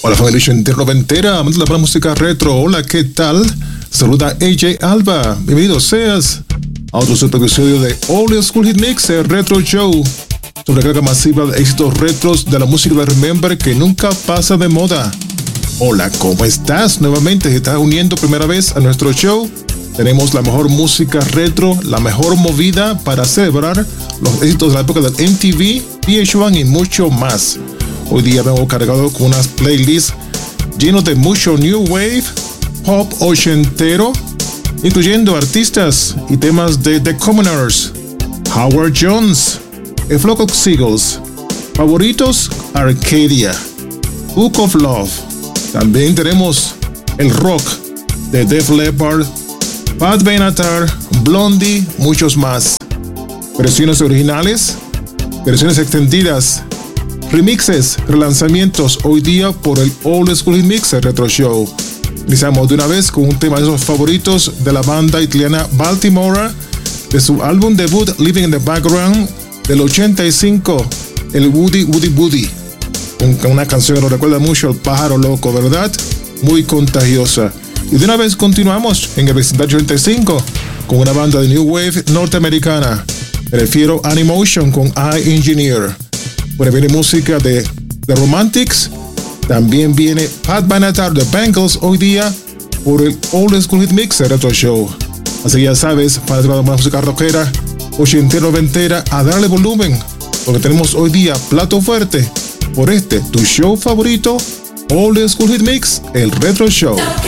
Hola familia noventera, amantes de la buena música retro. Hola, ¿qué tal? Saluda AJ Alba. Bienvenido seas a otro super episodio de Old School Hit Mix, el Retro Show. Sobre carga masiva de éxitos retros de la música de Remember que nunca pasa de moda. Hola, ¿cómo estás? Nuevamente, si estás uniendo primera vez a nuestro show, tenemos la mejor música retro, la mejor movida para celebrar los éxitos de la época del MTV, VH1 y mucho más. Hoy día vengo cargado con unas playlists llenos de mucho new wave, pop ochentero, incluyendo artistas y temas de The Commoners, Howard Jones, The Flock of Seagulls, favoritos Arcadia, Book of Love. También tenemos el rock de Def Leppard, Pat Benatar, Blondie, muchos más. Versiones originales, versiones extendidas, remixes, relanzamientos hoy día por el Old School Hit Mix Retro Show. Iniciamos de una vez con un tema de esos favoritos de la banda italiana Baltimora, de su álbum debut Living in the Background del 85, el Woody Woody Woody. Una canción que nos recuerda mucho al pájaro loco, ¿verdad? Muy contagiosa. Y de una vez continuamos en el vecindario 85 con una banda de New Wave norteamericana. Me refiero a Animotion con I Engineer. Bueno, viene música de The Romantics. También viene Pat Benatar de Bangles hoy día por el Old School Hit Mix Retro Show. Así que ya sabes, para la música rockera, ochentera, noventera, a darle volumen, porque tenemos hoy día plato fuerte por tu show favorito, Old School Hit Mix, el Retro Show.